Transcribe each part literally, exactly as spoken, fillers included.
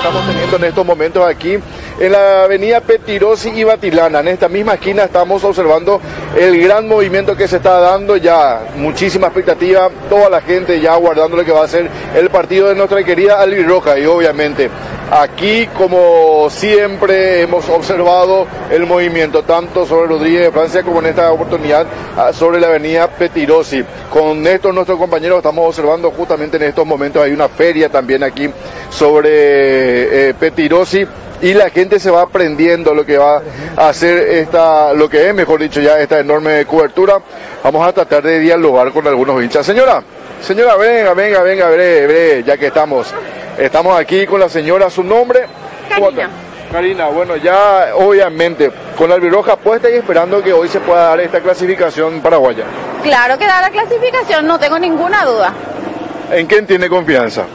estamos teniendo en estos momentos aquí en la avenida Petirosi y Batilana. En esta misma esquina estamos observando el gran movimiento que se está dando ya, muchísima expectativa, toda la gente ya aguardando lo que va a ser el partido de nuestra querida albirroja. Y obviamente aquí, como siempre, hemos observado el movimiento tanto sobre Rodríguez de Francia como en esta oportunidad sobre la avenida Petirosi. Con estos nuestros compañeros estamos observando justamente en estos momentos, hay una feria también aquí sobre eh, Petirosi, y la gente se va aprendiendo lo que va a hacer esta, lo que es, mejor dicho, ya esta enorme cobertura. Vamos a tratar de dialogar con algunos hinchas. Señora, señora, venga, venga, venga, breve, breve, ya que estamos, estamos aquí con la señora, ¿su nombre? Karina. Karina, bueno, ya obviamente con la albirroja puesta y esperando que hoy se pueda dar esta clasificación paraguaya. Claro que da la clasificación, no tengo ninguna duda. ¿En quién tiene confianza?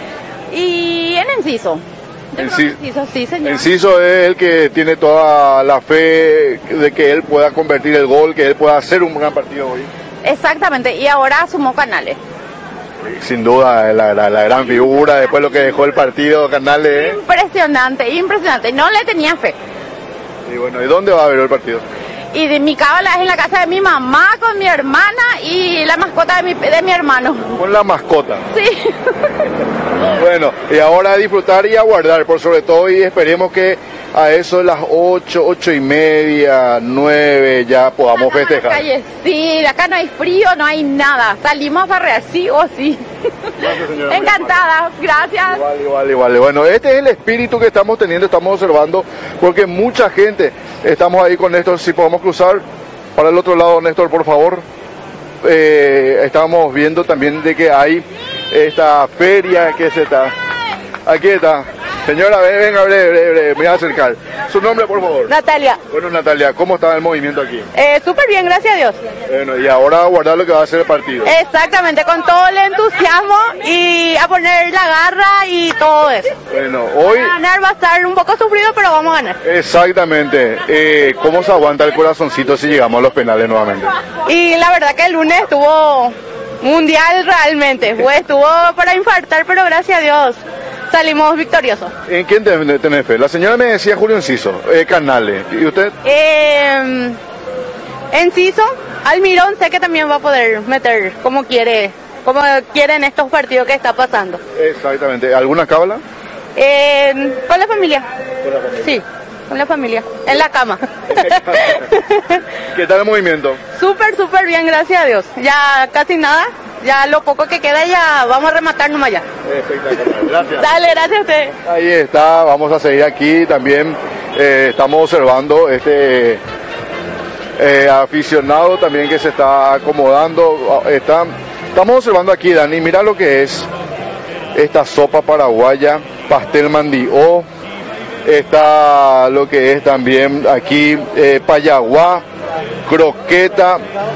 Y en Enciso. Enci- Enciso, sí, señor. Enciso es el que tiene toda la fe de que él pueda convertir el gol, que él pueda hacer un gran partido hoy. Exactamente, y ahora sumó Canales. Sin duda, la, la, la gran figura, después lo que dejó el partido, Canales. Impresionante, impresionante, no le tenía fe. Y bueno, ¿y dónde va a ver el partido? Y de mi cábala es en la casa de mi mamá, con mi hermana y la mascota de mi, de mi hermano. Con la mascota. Sí. Bueno, y ahora a disfrutar y a guardar, por sobre todo, y esperemos que a eso de las ocho, ocho y media, nueve, ya podamos festejar. Calle, sí, acá no hay frío, no hay nada. Salimos a farrear, sí o sí. Gracias, señora. Encantada, gracias. Igual, igual, igual. Bueno, este es el espíritu que estamos teniendo, estamos observando, porque mucha gente, estamos ahí con Néstor, si podemos cruzar para el otro lado, Néstor, por favor. Eh, estamos viendo también de que hay esta feria que se está. Aquí está. Señora, venga, breve, breve, breve, me voy a acercar. Su nombre, por favor. Natalia. Bueno, Natalia, ¿cómo está el movimiento aquí? Eh, súper bien, gracias a Dios. Bueno, y ahora a guardar lo que va a ser el partido. Exactamente, con todo el entusiasmo y a poner la garra y todo eso. Bueno, hoy... A ganar va a estar un poco sufrido, pero vamos a ganar. Exactamente. Eh, ¿Cómo se aguanta el corazoncito si llegamos a los penales nuevamente? Y la verdad que el lunes estuvo mundial realmente. Fue, estuvo para infartar, pero gracias a Dios salimos victoriosos. ¿En quién tenés fe? La señora me decía Julio Enciso, eh, Canales. ¿Y usted? Eh, Enciso, Almirón sé que también va a poder meter como quiere, como quiere en estos partidos que está pasando. Exactamente. ¿Alguna cábala? Eh, con la familia. Con la familia. Sí, con la familia, en la cama. ¿Qué tal el movimiento? Súper, súper bien, gracias a Dios. Ya casi nada, ya lo poco que queda ya vamos a rematar nomás ya. Espectacular, gracias. Dale, gracias a usted. Ahí está, vamos a seguir aquí también, eh, estamos observando este eh, aficionado también que se está acomodando, está, estamos observando aquí, Dani, mira lo que es esta sopa paraguaya, pastel mandió, está lo que es también aquí eh, payaguá, croqueta,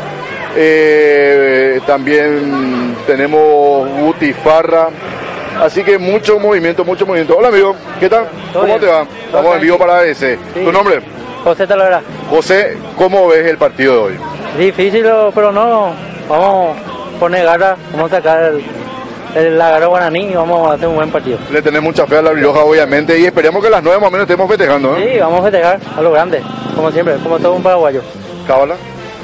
eh, también tenemos butifarra, así que mucho movimiento, mucho movimiento. Hola amigo, ¿qué tal? ¿Cómo bien. te va? Estamos en vivo para A B C. Sí. ¿Tu nombre? José Talavera. José, ¿cómo ves el partido de hoy? Difícil, pero no. Vamos a poner garra, vamos a sacar el, el agarro guaraní y vamos a hacer un buen partido. Le tenés mucha fe a la Rioja, obviamente, y esperemos que a las nueve más o menos estemos festejando, ¿eh? Sí, vamos a festejar a lo grande, como siempre, como todo un paraguayo. ¿Cábala?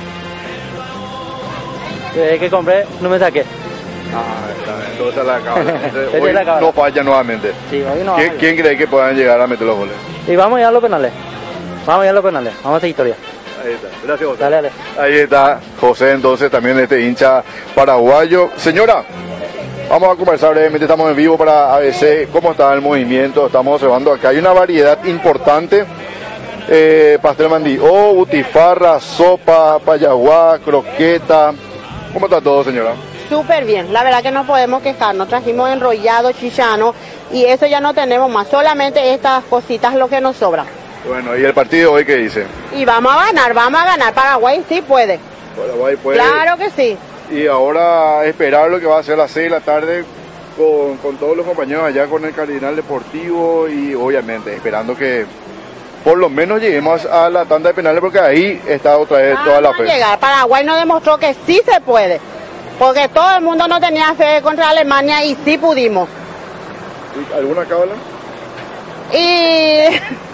Desde que compré no me saqué. Ah, está bien, entonces la cábala. Entonces, Esa hoy es la cábala. no falla nuevamente. Sí, hoy no ¿Quién, vamos. ¿Quién cree que puedan llegar a meter los goles? Y vamos ya a los penales. Vamos ya a los penales, vamos a hacer historia. Ahí está, gracias José. Dale, dale. Ahí está José, entonces también este hincha paraguayo. Señora, vamos a conversar brevemente, estamos en vivo para A B C. ¿Cómo está el movimiento? Estamos observando acá, hay una variedad importante. Eh, pastel mandió, butifarra, sopa, payaguá, croqueta. ¿Cómo está todo, señora? Súper bien, la verdad que no podemos quejarnos, trajimos enrollado, chichano y eso ya no tenemos más, solamente estas cositas lo que nos sobra. Bueno, ¿y el partido hoy qué dice? Y vamos a ganar, vamos a ganar, Paraguay sí puede. Paraguay puede. Claro que sí. Y ahora esperar lo que va a ser a las seis de la tarde con, con todos los compañeros allá con el Cardinal Deportivo y obviamente esperando que por lo menos lleguemos a la tanda de penales porque ahí está otra vez toda la Vamos a fe. llegar. Paraguay nos demostró que sí se puede, porque todo el mundo no tenía fe contra Alemania y sí pudimos. ¿Alguna cábala? Y...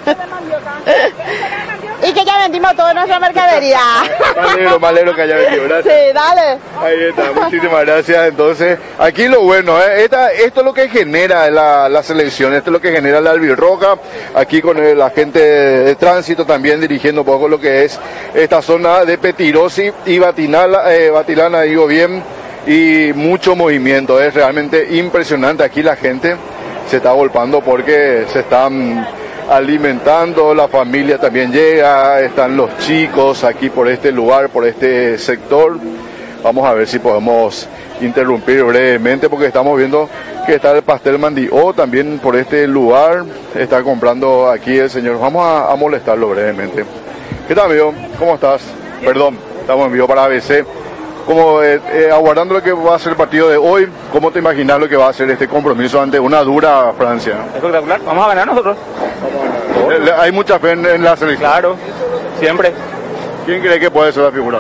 y que ya vendimos toda nuestra mercadería. Me alegro, me alegro que haya vendido, gracias. Sí, dale. Ahí está, muchísimas gracias. Entonces, aquí lo bueno, ¿eh? Esta, esto es lo que genera la, la selección, esto es lo que genera la albirroja, aquí con el agente de tránsito también dirigiendo un poco lo que es esta zona de Petirosi y Batinala, eh, Batilana, digo bien, y mucho movimiento, es realmente impresionante. Aquí la gente se está golpeando porque se están alimentando, la familia también llega, están los chicos aquí por este lugar, por este sector. Vamos a ver si podemos interrumpir brevemente porque estamos viendo que está el pastel Mandió también por este lugar, está comprando aquí el señor. Vamos a, a molestarlo brevemente. ¿Qué tal, amigo? ¿Cómo estás? Perdón, estamos en vivo para A B C. Como eh, eh, aguardando lo que va a ser el partido de hoy, ¿cómo te imaginas lo que va a ser este compromiso ante una dura Francia? Espectacular, vamos a ganar nosotros. Eh, Hay mucha fe en, en la selección. Claro, siempre. ¿Quién cree que puede ser la figura?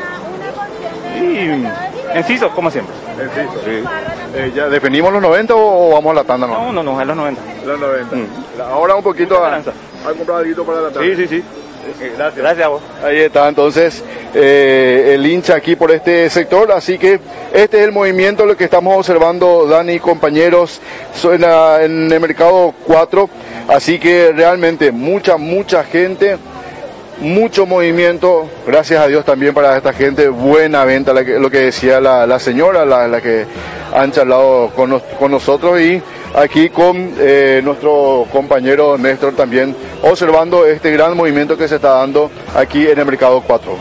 Y Enciso, como siempre. Enciso, sí. Eh, ¿Ya definimos los noventa o, o vamos a la tanda? No, no, no, en los noventa. Los noventa. Mm. Ahora un poquito a, Esperanza. a comprar algo para la tanda. Sí, sí, sí. Gracias. Gracias a vos. Ahí está entonces eh, el hincha aquí por este sector, así que este es el movimiento, lo que estamos observando, Dani y compañeros, en, la, en el mercado cuatro, así que realmente mucha, mucha gente, mucho movimiento, gracias a Dios también para esta gente, buena venta, la que, lo que decía la, la señora, la, la que han charlado con, nos, con nosotros y aquí con eh, nuestro compañero Néstor también observando este gran movimiento que se está dando aquí en el mercado cuatro.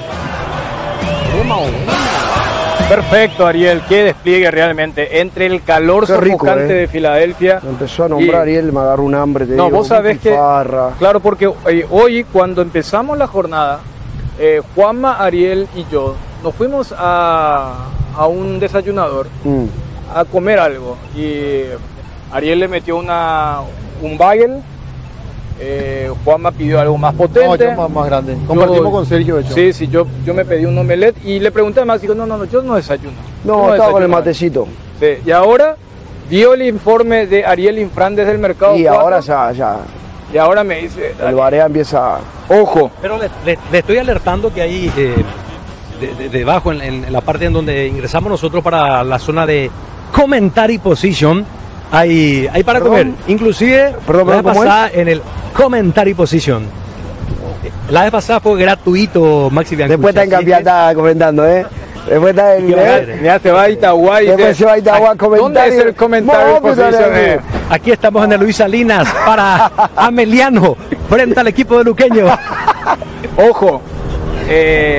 Perfecto, Ariel, qué despliegue realmente entre el calor Qué rico, sofocante eh. de Filadelfia. Me empezó a nombrar y... Ariel, me agarró un hambre. Te No, digo, vos sabés que, pifarra. claro, porque eh, hoy cuando empezamos la jornada, eh, Juanma, Ariel y yo nos fuimos a, a un desayunador Mm. a comer algo y Ariel le metió una un bagel, eh, Juanma pidió algo más potente. No, yo más, más grande. Compartimos Yo- con Sergio, de hecho. Sí, sí, yo, yo me pedí un omelette y le pregunté a Max, digo, no, no, no, yo no desayuno. Yo No, estaba con el desayuno. matecito. Sí, y ahora dio el informe de Ariel Infran desde el mercado Y cuatro, ahora ya, ya. y ahora me dice, El Barea empieza. ojo, Pero le, le- le estoy alertando que ahí, eh, de- de- debajo, en, en la parte en donde ingresamos nosotros para la zona de commentary position, hay, hay para Perdón. comer. Inclusive, Perdón, la vez perdón, ¿cómo pasada en el commentary position. La vez pasada fue gratuito, Maxi Biancucci. Después está en así que- campeonato comentando, ¿eh? Después está en. ¿Qué va a ¿eh? hacer? mira, se va a Itagua y Después dice, se va a Itagua a ¿dónde comentar. es el comentario No, pues, position? dale, eh? Aquí estamos en el Luis Salinas para Ameliano, frente al equipo de Luqueño. Ojo, eh,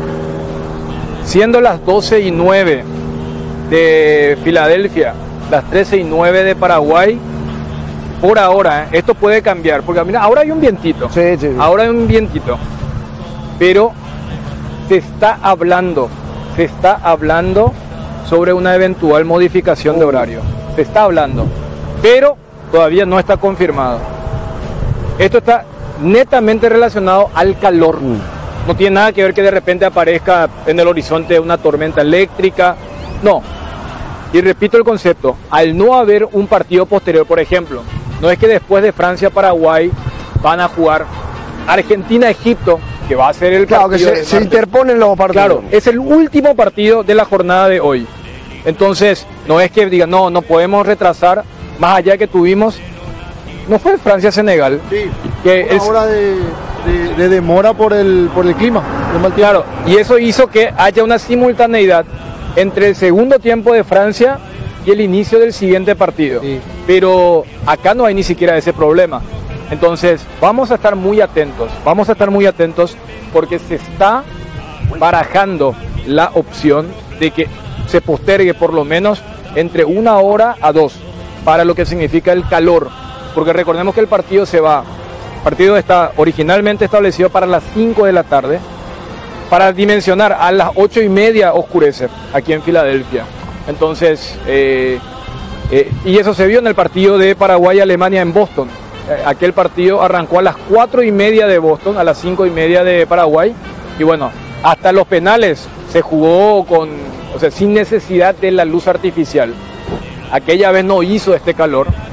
siendo las doce y nueve de Filadelfia, las trece y nueve de Paraguay, por ahora, eh, esto puede cambiar, porque mira, ahora hay un vientito, Sí, sí, sí. ahora hay un vientito, pero se está hablando, se está hablando sobre una eventual modificación de horario, se está hablando, pero todavía no está confirmado. Esto está netamente relacionado al calor. No tiene nada que ver que de repente aparezca en el horizonte una tormenta eléctrica. No. Y repito el concepto, al no haber un partido posterior, por ejemplo, no es que después de Francia-Paraguay van a jugar Argentina-Egipto, que va a ser el Claro, que partido se, del se martes. interponen los partidos. Claro, es el último partido de la jornada de hoy. Entonces, no es que digan, no, no podemos retrasar, más allá que tuvimos, no fue Francia-Senegal, Sí, que una el- hora de, de- de demora por el, por el clima. el mal tiempo. Claro, y eso hizo que haya una simultaneidad entre el segundo tiempo de Francia y el inicio del siguiente partido. Sí. Pero acá no hay ni siquiera ese problema. Entonces, vamos a estar muy atentos, vamos a estar muy atentos porque se está barajando la opción de que se postergue por lo menos entre una hora a dos para lo que significa el calor. Porque recordemos que el partido se va, el partido está originalmente establecido para las cinco de la tarde, para dimensionar a las ocho y media oscurece aquí en Filadelfia. Entonces, eh, eh, y eso se vio en el partido de Paraguay-Alemania en Boston. Eh, aquel partido arrancó a las cuatro y media de Boston, a las cinco y media de Paraguay, y bueno, hasta los penales se jugó con, o sea, sin necesidad de la luz artificial. Aquella vez no hizo este calor,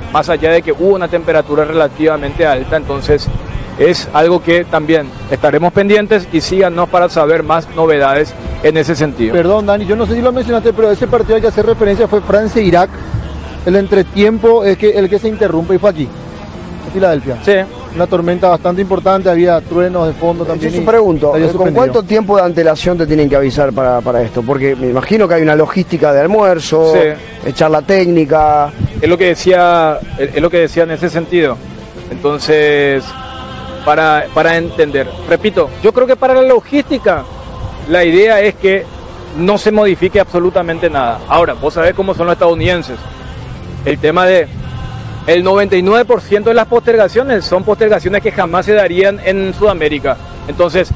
más allá de que hubo una temperatura relativamente alta. Entonces es algo que también estaremos pendientes y síganos para saber más novedades en ese sentido. Perdón, Dani, yo no sé si lo mencionaste, pero ese partido hay que hacer referencia, fue Francia-Irak. El entretiempo es que el que se interrumpe y fue aquí, en Filadelfia. Sí. Una tormenta bastante importante, había truenos de fondo también. Yo te pregunto, ¿con suspendido. cuánto tiempo de antelación te tienen que avisar para, para esto? Porque me imagino que hay una logística de almuerzo, Sí. charla técnica. Es lo que decía, es lo que decía en ese sentido. Entonces, para, para entender, repito, yo creo que para la logística, la idea es que no se modifique absolutamente nada. Ahora, vos sabés cómo son los estadounidenses. El tema de el noventa y nueve por ciento de las postergaciones son postergaciones que jamás se darían en Sudamérica. Entonces,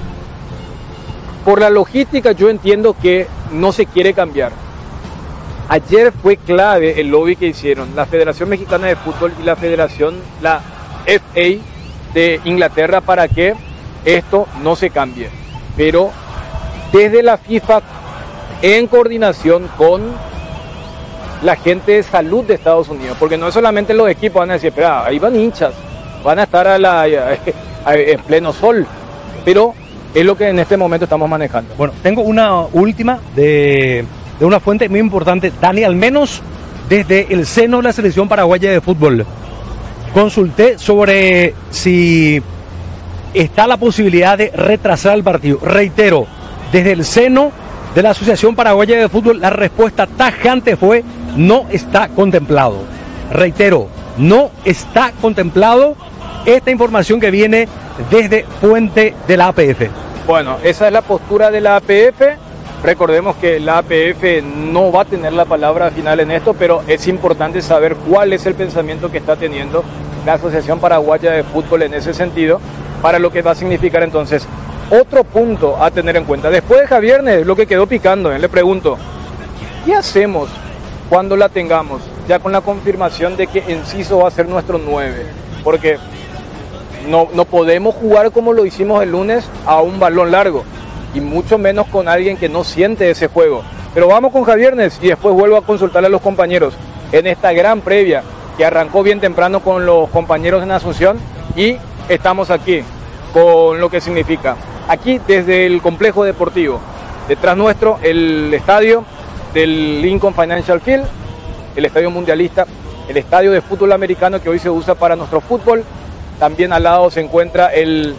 por la logística yo entiendo que no se quiere cambiar. Ayer fue clave el lobby que hicieron la Federación Mexicana de Fútbol y la Federación, la F A de Inglaterra, para que esto no se cambie. Pero desde la FIFA, en coordinación con la gente de salud de Estados Unidos, porque no es solamente los equipos van a decir, espera, ahí van hinchas, van a estar a la, a, a, en pleno sol, pero es lo que en este momento estamos manejando. Bueno, tengo una última de, de una fuente muy importante, Dani, al menos desde el seno de la selección paraguaya de fútbol. Consulté sobre si está la posibilidad de retrasar el partido. Reitero, desde el seno de la Asociación Paraguaya de Fútbol, la respuesta tajante fue: no está contemplado. Reitero, no está contemplado. Esta información que viene desde fuente de la A P F. Bueno, esa es la postura de la A P F. Recordemos que la A P F no va a tener la palabra final en esto, pero es importante saber cuál es el pensamiento que está teniendo la Asociación Paraguaya de Fútbol en ese sentido, para lo que va a significar entonces. Otro punto a tener en cuenta, después de Javier, lo que quedó picando, ¿eh? Le pregunto, ¿qué hacemos cuando la tengamos? Ya con la confirmación de que Enciso va a ser nuestro nueve, porque no, no podemos jugar como lo hicimos el lunes a un balón largo, y mucho menos con alguien que no siente ese juego. Pero vamos con Javier y después vuelvo a consultarle a los compañeros en esta gran previa que arrancó bien temprano con los compañeros en Asunción, y estamos aquí con lo que significa. Aquí desde el complejo deportivo, detrás nuestro el estadio del Lincoln Financial Field, el estadio mundialista, el estadio de fútbol americano que hoy se usa para nuestro fútbol. También al lado se encuentra el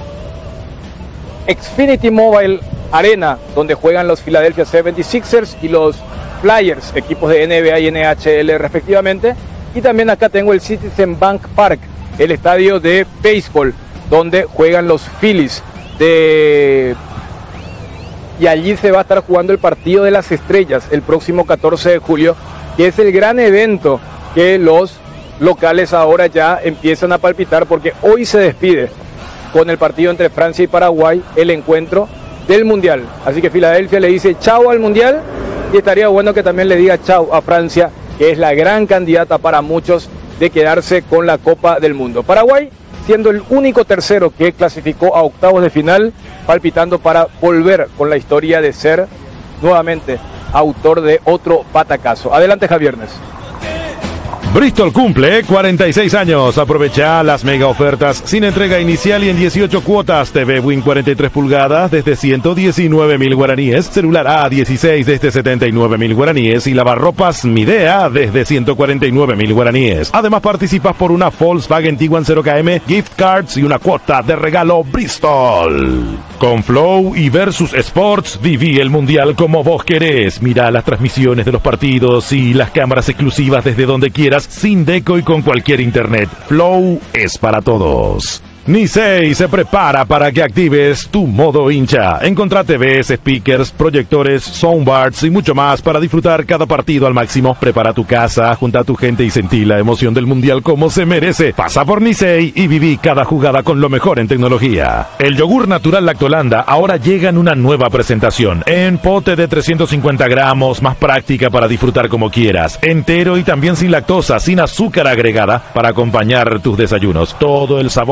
Xfinity Mobile Arena, donde juegan los Philadelphia setenta y seis ers y los Flyers, equipos de N B A y N H L respectivamente. Y también acá tengo el Citizen Bank Park, el estadio de béisbol, donde juegan los Phillies de... y allí se va a estar jugando el partido de las estrellas el próximo catorce de julio, que es el gran evento que los locales ahora ya empiezan a palpitar, porque hoy se despide con el partido entre Francia y Paraguay, el encuentro del Mundial. Así que Filadelfia le dice chau al Mundial, y estaría bueno que también le diga chau a Francia, que es la gran candidata para muchos de quedarse con la Copa del Mundo. Paraguay siendo el único tercero que clasificó a octavos de final, palpitando para volver con la historia de ser nuevamente autor de otro batacazo. Adelante, Javier. Bristol cumple cuarenta y seis años. Aprovecha las mega ofertas sin entrega inicial y en dieciocho cuotas. T V Win cuarenta y tres pulgadas desde ciento diecinueve mil guaraníes. Celular A dieciséis desde setenta y nueve mil guaraníes. Y lavarropas Midea desde ciento cuarenta y nueve mil guaraníes. Además participas por una Volkswagen Tiguan cero K M, gift cards y una cuota de regalo Bristol. Con Flow y Versus Sports viví el mundial como vos querés. Mira las transmisiones de los partidos y las cámaras exclusivas desde donde quieras, sin deco y con cualquier internet. Flow es para todos. Nisei se prepara para que actives tu modo hincha. Encontrá T Vs, speakers, proyectores, soundbars y mucho más para disfrutar cada partido al máximo. Prepara tu casa, junta a tu gente y sentí la emoción del mundial como se merece. Pasa por Nisei y viví cada jugada con lo mejor en tecnología. El yogur natural Lactolanda ahora llega en una nueva presentación. En pote de trescientos cincuenta gramos, más práctica para disfrutar como quieras. Entero y también sin lactosa, sin azúcar agregada para acompañar tus desayunos. Todo el sabor natural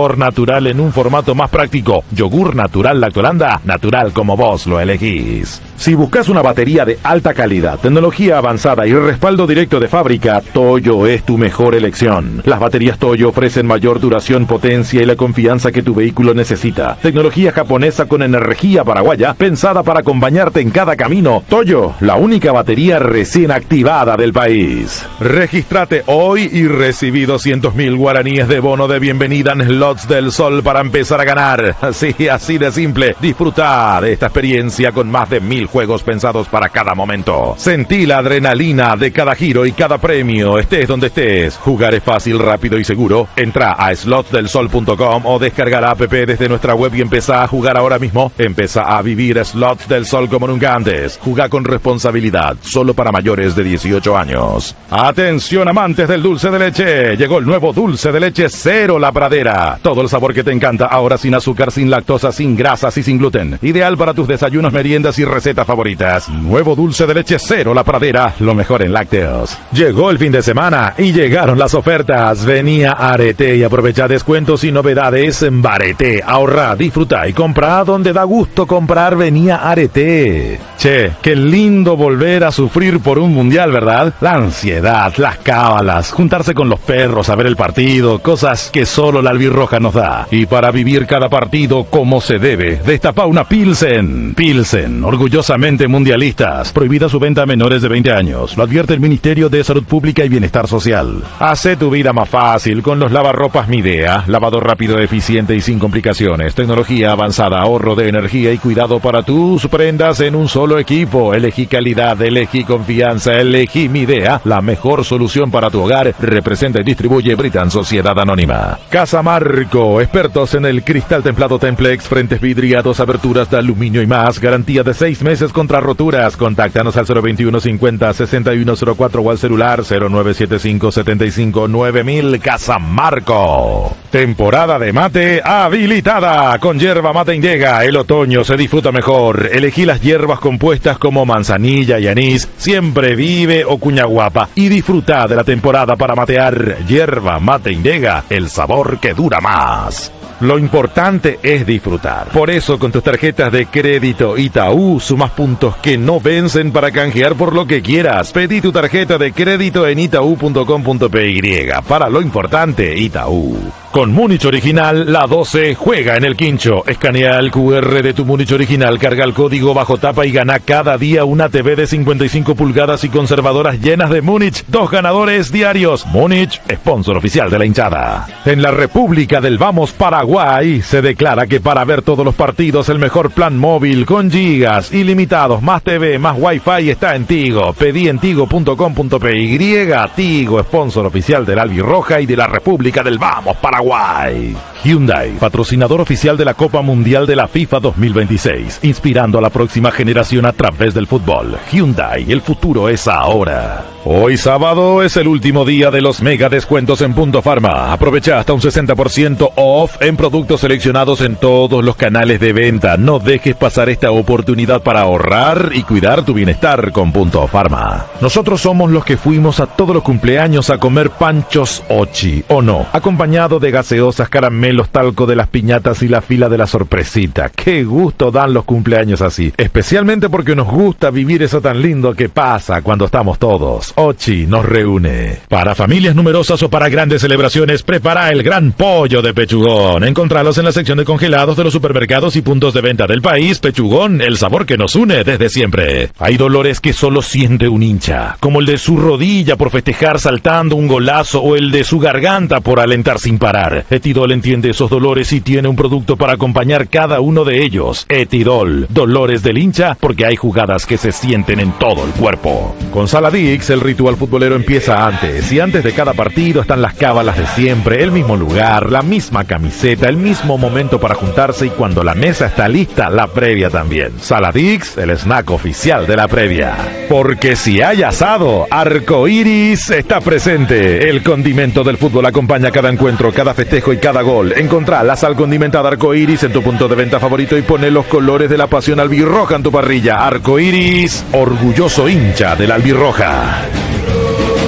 natural en un formato más práctico. Yogur natural Lactolanda, natural como vos lo elegís. Si buscas una batería de alta calidad, tecnología avanzada y respaldo directo de fábrica, Toyo es tu mejor elección. Las baterías Toyo ofrecen mayor duración, potencia y la confianza que tu vehículo necesita. Tecnología japonesa con energía paraguaya, pensada para acompañarte en cada camino. Toyo, la única batería recién activada del país. Regístrate hoy y recibí doscientos mil guaraníes de bono de bienvenida en Slots del Sol para empezar a ganar. Así, así de simple. Disfruta de esta experiencia con más de mil juegos pensados para cada momento. Sentí la adrenalina de cada giro y cada premio, estés donde estés. Jugar es fácil, rápido y seguro. Entra a slots del sol punto com o descarga la app desde nuestra web y empieza a jugar ahora mismo. Empieza a vivir Slots del Sol como nunca antes. Juega con responsabilidad, solo para mayores de dieciocho años. Atención amantes del dulce de leche, llegó el nuevo dulce de leche Cero La Pradera. Todo el sabor que te encanta, ahora sin azúcar, sin lactosa, sin grasas y sin gluten. Ideal para tus desayunos, meriendas y recetas favoritas. Nuevo dulce de leche Cero La Pradera, lo mejor en lácteos. Llegó el fin de semana y llegaron las ofertas. Venía Arete y aprovecha descuentos y novedades en Barete. Ahorra, disfruta y compra donde da gusto comprar. Venía Arete. Che, qué lindo volver a sufrir por un mundial, ¿verdad? La ansiedad, las cábalas, juntarse con los perros a ver el partido, cosas que solo la albirroja nos da. Y para vivir cada partido como se debe, destapa una Pilsen. Pilsen, orgullosamente mundialistas. Prohibida su venta a menores de veinte años. Lo advierte el Ministerio de Salud Pública y Bienestar Social. Hace tu vida más fácil con los lavarropas Midea. Lavado rápido, eficiente y sin complicaciones. Tecnología avanzada, ahorro de energía y cuidado para tus prendas en un solo equipo. Elegí calidad, elegí confianza, elegí Midea. La mejor solución para tu hogar. Representa y distribuye Britan Sociedad Anónima. Casa Marco, expertos en el cristal templado Templex, frentes vidriados, aberturas de aluminio y más. Garantía de seis meses contra roturas. Contáctanos al cero veintiuno cincuenta sesenta y uno cero cuatro o al celular cero nueve siete cinco setenta y cinco nueve mil. Casa Marco. Temporada de mate habilitada. Con yerba mate Indega, el otoño se disfruta mejor. Elegí las hierbas compuestas como manzanilla y anís, siempre vive o cuña guapa. Y disfruta de la temporada para matear. Yerba mate Indega, el sabor que dura más. Lo importante es disfrutar. Por eso con tus tarjetas de crédito Itaú sumas puntos que no vencen para canjear por lo que quieras. Pedí tu tarjeta de crédito en itaú punto com punto py. Para lo importante, Itaú. Con Múnich Original, la doce juega en el quincho. Escanea el cu erre de tu Múnich Original, carga el código bajo tapa y gana cada día una T V de cincuenta y cinco pulgadas y conservadoras llenas de Múnich. Dos ganadores diarios. Múnich, sponsor oficial de la hinchada. En la República del Vamos Paraguay, se declara que para ver todos los partidos el mejor plan móvil con gigas ilimitados, más T V, más Wi-Fi está en Tigo. Pedí en tigo punto com punto py. Tigo, sponsor oficial del Albirroja y de la República del Vamos Paraguay. Hyundai, patrocinador oficial de la Copa Mundial de la FIFA dos mil veintiséis, inspirando a la próxima generación a través del fútbol. Hyundai, el futuro es ahora. Hoy sábado es el último día de los mega descuentos en Punto Farma. Aprovecha hasta un sesenta por ciento off en productos seleccionados en todos los canales de venta. No dejes pasar esta oportunidad para ahorrar y cuidar tu bienestar con Punto Farma. Nosotros somos los que fuimos a todos los cumpleaños a comer panchos Ochi, ¿o no? Acompañado de gaseosas, caramelos, talco de las piñatas y la fila de la sorpresita. ¡Qué gusto dan los cumpleaños así! Especialmente porque nos gusta vivir eso tan lindo que pasa cuando estamos todos. Ochi nos reúne. Para familias numerosas o para grandes celebraciones, prepara el gran pollo de Pechugón. Encontralos en la sección de congelados de los supermercados y puntos de venta del país. Pechugón, el sabor que nos une desde siempre. Hay dolores que solo siente un hincha, como el de su rodilla por festejar saltando un golazo o el de su garganta por alentar sin parar. Etidol entiende esos dolores y tiene un producto para acompañar cada uno de ellos. Etidol, dolores del hincha, porque hay jugadas que se sienten en todo el cuerpo. Con Saladix, el ritual futbolero empieza antes, y antes de cada partido están las cábalas de siempre, el mismo lugar, la misma camiseta, el mismo momento para juntarse, y cuando la mesa está lista, la previa también. Saladix, el snack oficial de la previa. Porque si hay asado, Arcoiris está presente. El condimento del fútbol acompaña cada encuentro, cada festejo y cada gol. Encontrá la sal condimentada Arcoiris en tu punto de venta favorito y poné los colores de la pasión albirroja en tu parrilla. Arcoiris, orgulloso hincha de la albirroja.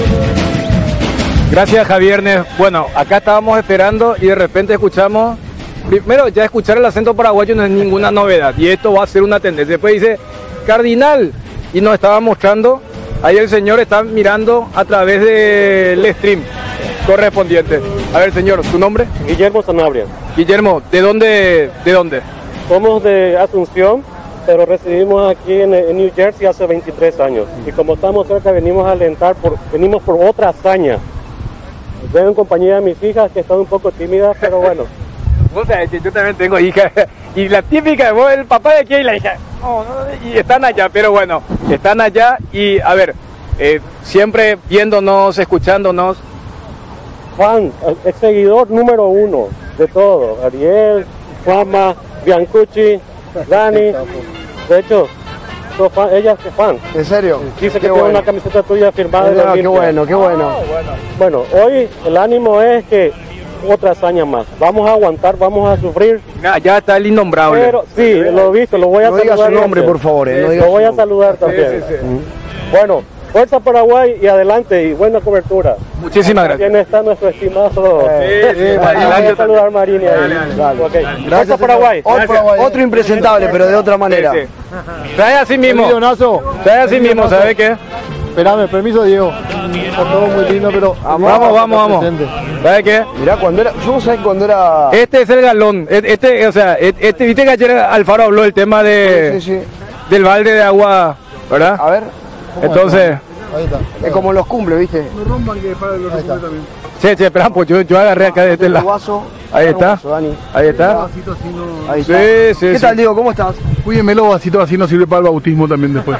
Gracias, Javier. Bueno, acá estábamos esperando y de repente escuchamos primero, ya escuchar el acento paraguayo no es ninguna novedad y esto va a ser una tendencia. Después dice, Cardinal, y nos estaba mostrando, ahí el señor está mirando a través del stream correspondiente. A ver, señor, ¿su nombre? Guillermo Sanabria. Guillermo, ¿de dónde? ¿De dónde? Somos de Asunción, pero residimos aquí en, en New Jersey hace veintitrés años. Y como estamos cerca, venimos a alentar, por, venimos por otra hazaña. Vengo en compañía de mis hijas, que están un poco tímidas, pero bueno. Vos sabés que yo también tengo hija, y la típica, vos, el papá de aquí y la hija, no, no, y están allá, pero bueno, están allá y, a ver, eh, siempre viéndonos, escuchándonos. Juan, el, el seguidor número uno de todo, Ariel, Juanma, Biancucci, Dani, de hecho, so fan, ella es fan. ¿En serio? Dice que Qué tiene bueno. una camiseta tuya firmada. No, de qué bueno, qué bueno. Bueno, hoy el ánimo es que otra hazaña más. Vamos a aguantar, vamos a sufrir. Ya, ya está el innombrable. Pero sí, lo he visto, lo voy a no saludar. No diga su nombre, por favor. Eh, no diga lo voy a nombre. saludar también. Sí, sí, sí. Mm. Bueno, fuerza Paraguay y adelante y buena cobertura. Muchísimas gracias. También está nuestro estimado. Eh, sí, sí, Marini. Voy a saludar a Marini ahí. Dale, dale, dale. Okay. Gracias, Fuerza Paraguay. Otro, Gracias. otro impresentable, pero de otra manera. Sí, sí. Trae así mismo. Millonazo. Trae así mismo, ¿sabe qué? Espérame, permiso, Diego. Está todo muy lindo, pero... Vamos, vamos, vamos. ¿Sabe qué? Mirá, cuando era... Yo sabés cuando era... Este es el galón. Este, o sea, este, viste que ayer Alfaro habló del tema de... Sí, sí, sí. Del balde de agua, ¿verdad? A ver. Entonces... Ahí está. Es como los cumple, ¿viste? No rompan que para los cumple también. Che, che, espera, pues yo, yo agarré acá de este lado. Guaso. Ahí está. Guaso, Dani. Ahí está. Vasitos así no... Ahí Sí, está. sí, ¿Qué sí. tal, Diego? ¿Cómo estás? Cuídenme los vasitos así, no sirve para el bautismo también después.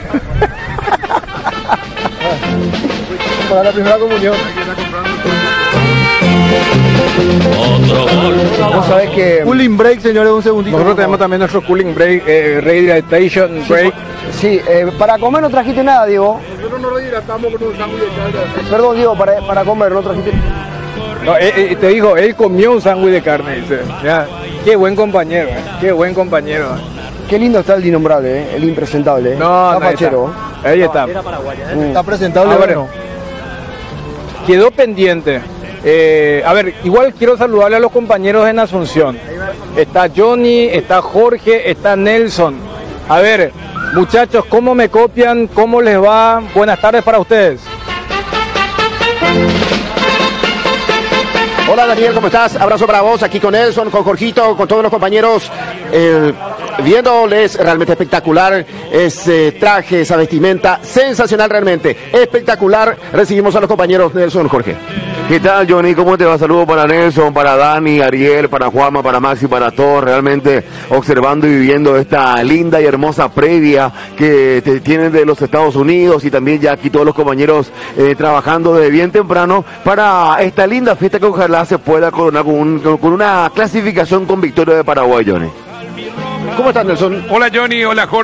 Para la primera comunión. Vos sabés que... Cooling break, señores, un segundito. Nosotros tenemos también nuestro cooling break, eh, rehydration break. Sí, eh, para comer no trajiste nada, Diego. Nosotros nos rehidratamos con un sándwich de carne. Perdón, Diego, para, para comer no trajiste... No, eh, eh, te digo, él comió un sándwich de carne, dice. Ya, qué buen compañero, eh, qué buen compañero. Qué lindo está el innombrable, eh, el impresentable. Eh. No, está no, ahí está. fachero. Ahí está. Mm. Está presentable, A ver, bueno. Quedó pendiente. Eh, a ver, igual quiero saludarle a los compañeros en Asunción. Está Johnny, está Jorge, está Nelson. A ver, muchachos, ¿cómo me copian? ¿Cómo les va? Buenas tardes para ustedes. Hola Daniel, ¿cómo estás? Abrazo para vos, aquí con Nelson, con Jorgito, con todos los compañeros, eh, viéndoles realmente espectacular ese traje, esa vestimenta, sensacional realmente, espectacular. Recibimos a los compañeros Nelson, Jorge. ¿Qué tal, Johnny? ¿Cómo te va? Saludos para Nelson, para Dani, Ariel, para Juanma, para Maxi, para todos. Realmente observando y viviendo esta linda y hermosa previa que te tienen de los Estados Unidos y también ya aquí todos los compañeros eh, trabajando desde bien temprano para esta linda fiesta que ojalá se pueda coronar con, un, con una clasificación con victoria de Paraguay, Johnny. ¿Cómo estás, Nelson? Hola, Johnny. Hola, Jorge.